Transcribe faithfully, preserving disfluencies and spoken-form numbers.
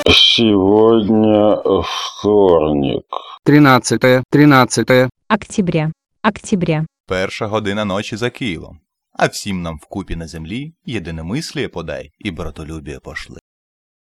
Сегодня вторник. тринадцатое, тринадцатое октября, октября. Перша година ночі за Києвом. А всім нам вкупі на землі єдиномисліє подай і братолюбіє пошли.